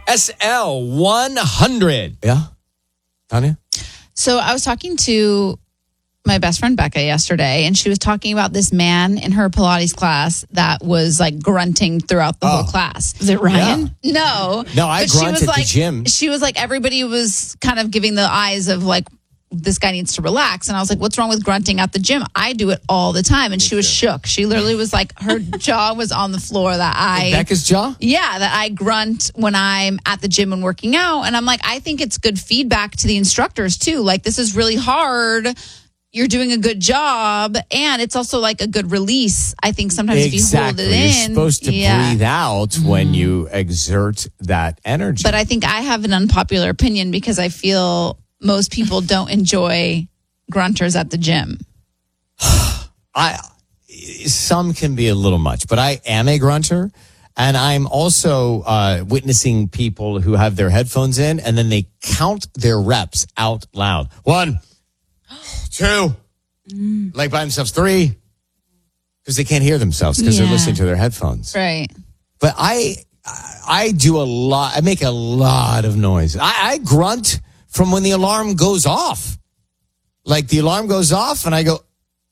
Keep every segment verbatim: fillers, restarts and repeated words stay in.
S L one hundred. Yeah, Tanya? So I was talking to my best friend Becca yesterday, and she was talking about this man in her Pilates class that was like grunting throughout the Oh. whole class. Is it Ryan? Yeah. No. No, I But she grunt was at like, the gym. She was like, everybody was kind of giving the eyes of like, this guy needs to relax. And I was like, what's wrong with grunting at the gym? I do it all the time. And she was shook. She literally was like, her jaw was on the floor that I... Becca's jaw? Yeah, that I grunt when I'm at the gym and working out. And I'm like, I think it's good feedback to the instructors too. Like, this is really hard. You're doing a good job. And it's also like a good release. I think sometimes Exactly. if you hold it in. You're supposed to yeah. breathe out mm-hmm. when you exert that energy. But I think I have an unpopular opinion because I feel most people don't enjoy grunters at the gym. I some can be a little much, but I am a grunter. And I'm also uh, witnessing people who have their headphones in and then they count their reps out loud. One, two, mm. like by themselves, three, because they can't hear themselves because yeah. they're listening to their headphones. Right. But I, I do a lot. I make a lot of noise. I, I grunt from when the alarm goes off. Like the alarm goes off and I go,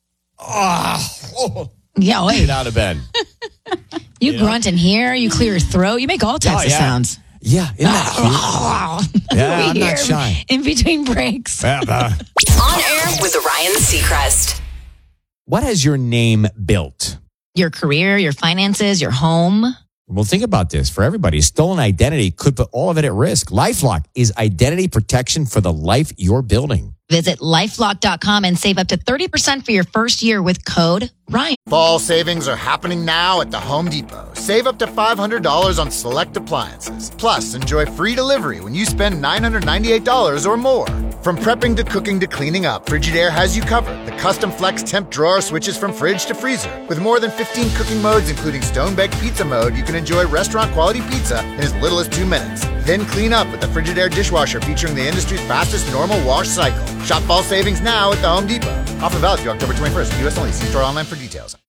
ah, oh, yeah, wait. Get out of bed. You, you grunt know? in here, you clear your throat, you make all types oh, of yeah. sounds. Yeah, isn't that cute? Yeah, I'm not shy. In between breaks. Yeah, uh, On air with Ryan Seacrest. What has your name built? Your career, your finances, your home. Well, think about this. For everybody, stolen identity could put all of it at risk. LifeLock is identity protection for the life you're building. Visit lifelock dot com and save up to thirty percent for your first year with code Ryan. Fall savings are happening now at the Home Depot. Save up to five hundred dollars on select appliances. Plus, enjoy free delivery when you spend nine hundred ninety-eight dollars or more. From prepping to cooking to cleaning up, Frigidaire has you covered. The custom flex temp drawer switches from fridge to freezer. With more than fifteen cooking modes, including stone-baked pizza mode, you can enjoy restaurant-quality pizza in as little as two minutes. Then clean up with the Frigidaire dishwasher featuring the industry's fastest normal wash cycle. Shop fall savings now at the Home Depot. Offer valid through October twenty-first. U S only. See store online for details.